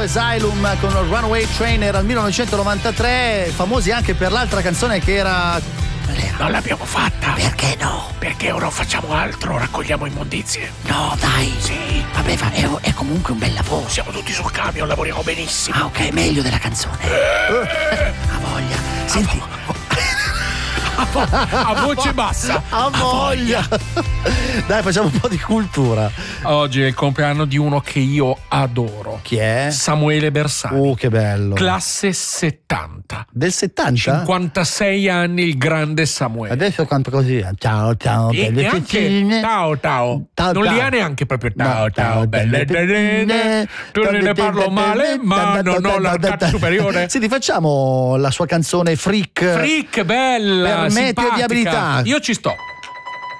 Asylum con Runaway Train, era il 1993, famosi anche per l'altra canzone che era... Non l'abbiamo fatta. Perché no? Perché ora facciamo altro, raccogliamo immondizie. No, dai. Sì. Vabbè, è comunque un bel lavoro. Siamo tutti sul camion, lavoriamo benissimo. Ah, ok, meglio della canzone. Ha voglia. Senti. A voce bassa. Ha voglia. Dai, facciamo un po' di cultura. Oggi è il compleanno di uno che io adoro. Chi è? Samuele Bersani. Che bello. Classe 70. Del 70? 56 anni il grande Samuele. Adesso quanto così. Ciao, E belle neanche cittadine. Ciao. Non li ha neanche proprio No, ciao, belle cittadine. Tu ne parlo male, ma non ho l'arcata superiore. Senti, facciamo la sua canzone Freak. Freak, bella, Per me ti simpatica. abilità. Io ci sto.